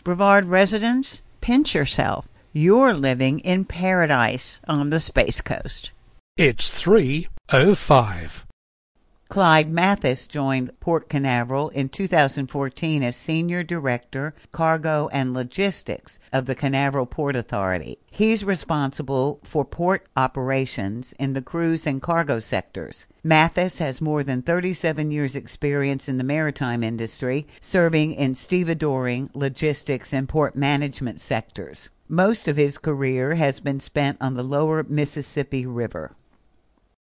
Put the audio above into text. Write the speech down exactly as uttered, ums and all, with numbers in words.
Brevard residents, pinch yourself. You're living in paradise on the Space Coast. It's three oh five. Clyde Mathis joined Port Canaveral in two thousand fourteen as Senior Director, Cargo and Logistics of the Canaveral Port Authority. He's responsible for port operations in the cruise and cargo sectors. Mathis has more than thirty-seven years' experience in the maritime industry, serving in stevedoring, logistics, and port management sectors. Most of his career has been spent on the lower Mississippi River.